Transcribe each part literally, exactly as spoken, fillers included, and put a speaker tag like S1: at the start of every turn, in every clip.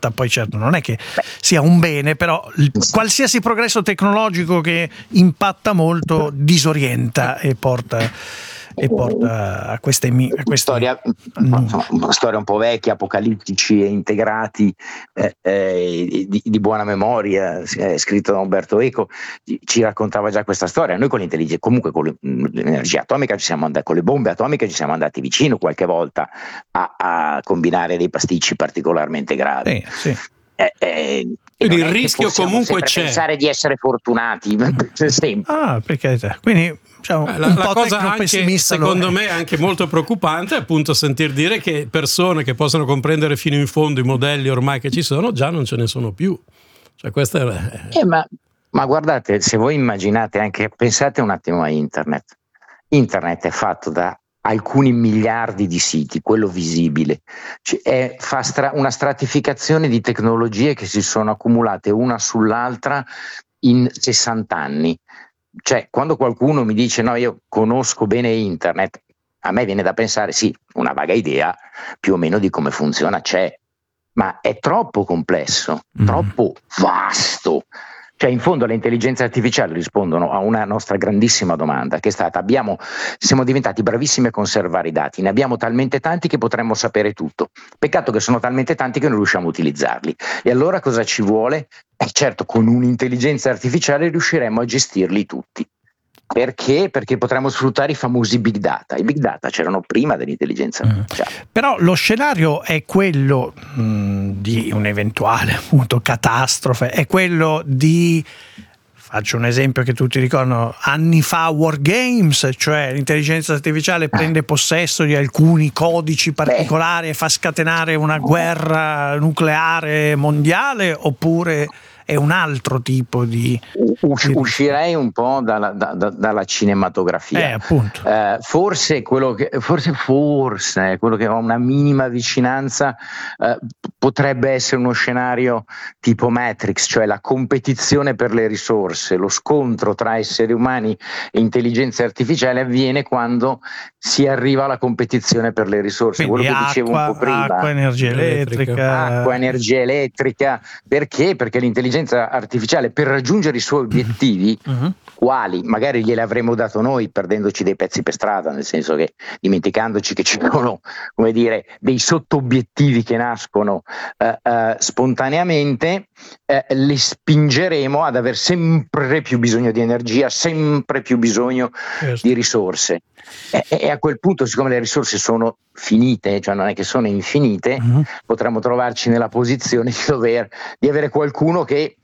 S1: ottanta, poi certo non è che sia un bene, però il, qualsiasi progresso tecnologico che impatta molto disorienta e porta e porta a queste, a queste...
S2: Storia, insomma, una storia un po' vecchia, apocalittici e integrati, eh, eh, di, di buona memoria, eh, scritto da Umberto Eco, ci raccontava già questa storia. Noi con l'intelligenza, comunque con l'energia atomica ci siamo andati, con le bombe atomiche ci siamo andati vicino qualche volta a, a combinare dei pasticci particolarmente gravi.
S1: Sì, sì.
S2: Eh, eh,
S3: Quindi il rischio comunque c'è.
S2: Pensare di essere fortunati sempre.
S1: Ah, perché quindi diciamo,
S3: la,
S1: un
S3: la
S1: po'
S3: cosa anche, secondo me anche molto preoccupante è appunto sentir dire che persone che possono comprendere fino in fondo i modelli ormai che ci sono già non ce ne sono più. Cioè questa è...
S2: eh, ma, ma guardate, se voi immaginate anche, pensate un attimo a internet. Internet è fatto da alcuni miliardi di siti, quello visibile, cioè, è, fa stra- una stratificazione di tecnologie che si sono accumulate una sull'altra in sessanta anni. Cioè, quando qualcuno mi dice no, io conosco bene internet, a me viene da pensare sì, una vaga idea più o meno di come funziona c'è, ma è troppo complesso, mm. troppo vasto. Cioè, in fondo le intelligenze artificiali rispondono a una nostra grandissima domanda, che è stata: abbiamo, siamo diventati bravissimi a conservare i dati, ne abbiamo talmente tanti che potremmo sapere tutto. Peccato che sono talmente tanti che non riusciamo a utilizzarli. E allora cosa ci vuole? Eh, certo, con un'intelligenza artificiale riusciremo a gestirli tutti. Perché? Perché potremmo sfruttare i famosi big data. I big data c'erano prima dell'intelligenza artificiale. Mm.
S1: Però lo scenario è quello mh, di un'eventuale appunto catastrofe, è quello di, faccio un esempio che tutti ricordano, anni fa War Games, cioè l'intelligenza artificiale prende possesso di alcuni codici particolari Beh. e fa scatenare una guerra nucleare mondiale, oppure è un altro tipo di...
S2: Us- uscirei un po' dalla, da, da, dalla cinematografia.
S1: Eh, appunto.
S2: Eh, forse quello che forse forse quello che ha una minima vicinanza eh, potrebbe essere uno scenario tipo Matrix, cioè la competizione per le risorse, lo scontro tra esseri umani e intelligenze artificiali avviene quando si arriva alla competizione per le risorse.
S1: Quindi
S2: quello che
S1: acqua,
S2: dicevo un po' prima.
S1: Acqua, energia elettrica.
S2: Acqua, energia elettrica. Perché? Perché l'intelligenza artificiale, per raggiungere i suoi obiettivi, uh-huh. quali magari gliele avremmo dato noi perdendoci dei pezzi per strada, nel senso che dimenticandoci che ci sono, come dire, dei sotto-obiettivi che nascono eh, eh, spontaneamente, eh, li spingeremo ad aver sempre più bisogno di energia, sempre più bisogno certo. di risorse. E, e a quel punto, siccome le risorse sono finite, cioè non è che sono infinite, uh-huh. potremmo trovarci nella posizione di dover di avere qualcuno che,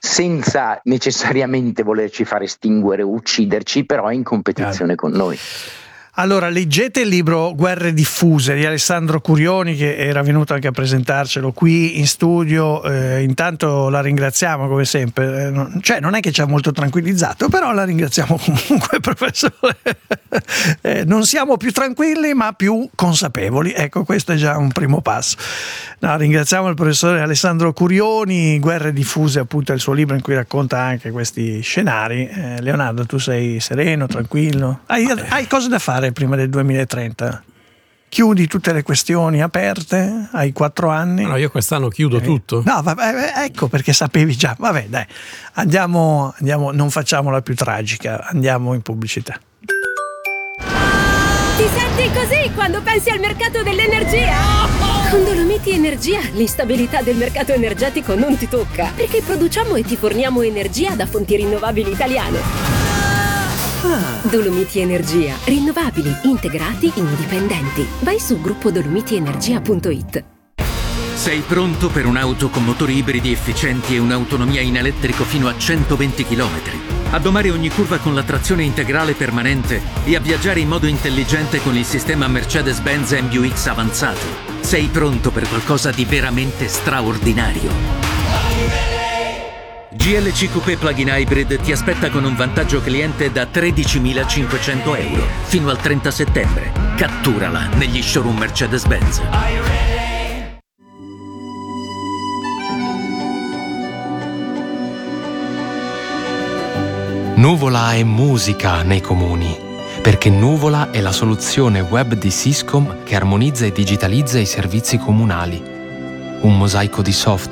S2: senza necessariamente volerci far estinguere o ucciderci, però è in competizione con noi.
S1: Allora, leggete il libro Guerre diffuse di Alessandro Curioni, che era venuto anche a presentarcelo qui in studio. Eh, intanto la ringraziamo come sempre, eh, non, cioè non è che ci ha molto tranquillizzato, però la ringraziamo comunque, professore. eh, non siamo più tranquilli ma più consapevoli, ecco, questo è già un primo passo. No, ringraziamo il professore Alessandro Curioni. Guerre diffuse appunto è il suo libro in cui racconta anche questi scenari. eh, Leonardo, tu sei sereno, tranquillo? Hai, hai cose da fare prima del duemilatrenta? Chiudi tutte le questioni aperte? Hai quattro anni?
S3: No, io quest'anno chiudo eh. tutto.
S1: No, vabbè, ecco perché sapevi già. Vabbè, dai, andiamo, andiamo, non facciamola più tragica, andiamo in pubblicità.
S4: Ti senti così quando pensi al mercato dell'energia? Con Dolomiti Energia l'instabilità del mercato energetico non ti tocca, perché produciamo e ti forniamo energia da fonti rinnovabili italiane. Ah. Dolomiti Energia, rinnovabili, integrati, indipendenti. Vai su gruppo dolomiti energia punto it.
S5: Sei pronto per un'auto con motori ibridi efficienti e un'autonomia in elettrico fino a centoventi chilometri? A domare ogni curva con la trazione integrale permanente e a viaggiare in modo intelligente con il sistema Mercedes-Benz M B U X avanzato? Sei pronto per qualcosa di veramente straordinario? G L C Coupé Plug-in Hybrid ti aspetta con un vantaggio cliente da tredicimilacinquecento euro fino al trenta settembre. Catturala negli showroom Mercedes-Benz.
S6: Nuvola è musica nei comuni, perché Nuvola è la soluzione web di Syscom che armonizza e digitalizza i servizi comunali. Un mosaico di software